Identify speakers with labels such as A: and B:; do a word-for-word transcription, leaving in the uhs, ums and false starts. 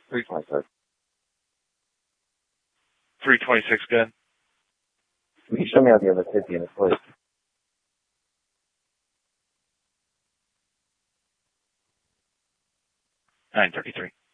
A: three twenty-six.
B: three twenty-six, good.
A: Can you show me how the other fifty in the place?
B: nine thirty-three.